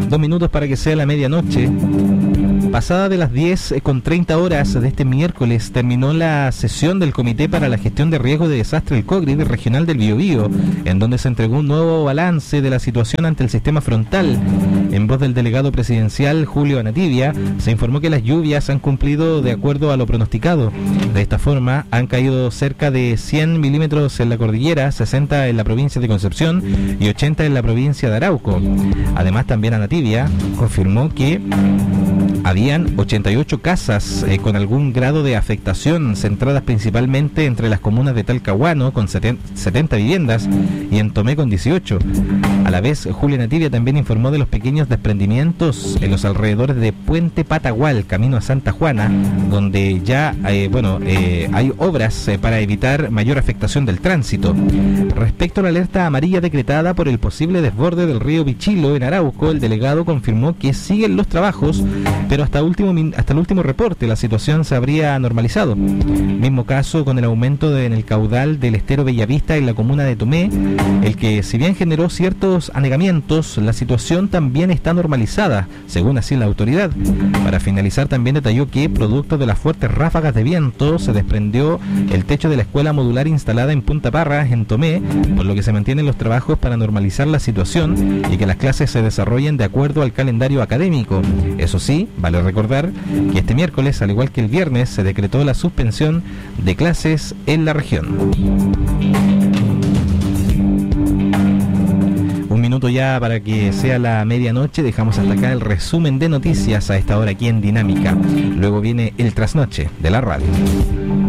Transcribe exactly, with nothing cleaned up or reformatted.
Dos minutos para que sea la medianoche. Pasada de las diez con treinta horas de este miércoles terminó la sesión del Comité para la Gestión de Riesgo de Desastre del COGRID Regional del Biobío, en donde se entregó un nuevo balance de la situación ante el sistema frontal. En voz del delegado presidencial Julio Anativia, se informó que las lluvias han cumplido de acuerdo a lo pronosticado. De esta forma, han caído cerca de cien milímetros en la cordillera, sesenta en la provincia de Concepción y ochenta en la provincia de Arauco. Además, también Anativia confirmó que habían ochenta y ocho casas eh, con algún grado de afectación, centradas principalmente entre las comunas de Talcahuano, con setenta viviendas, y en Tomé, con dieciocho. A la vez, Julia Nativia también informó de los pequeños desprendimientos en los alrededores de Puente Patagual, camino a Santa Juana, donde ya eh, bueno eh, hay obras eh, para evitar mayor afectación del tránsito. Respecto a la alerta amarilla decretada por el posible desborde del río Bichilo en Arauco, el delegado confirmó que siguen los trabajos, pero hasta, último, hasta el último reporte la situación se habría normalizado. Mismo caso con el aumento de, en el caudal del estero Bellavista en la comuna de Tomé, el que, si bien generó ciertos anegamientos, la situación también está normalizada, según así la autoridad. Para finalizar, también detalló que, producto de las fuertes ráfagas de viento, se desprendió el techo de la escuela modular instalada en Punta Parras, en Tomé, por lo que se mantienen los trabajos para normalizar la situación y que las clases se desarrollen de acuerdo al calendario académico. Eso sí, vale recordar que este miércoles, al igual que el viernes, se decretó la suspensión de clases en la región. Un minuto ya para que sea la medianoche. Dejamos hasta acá el resumen de noticias a esta hora aquí en Dinámica. Luego viene el trasnoche de la radio.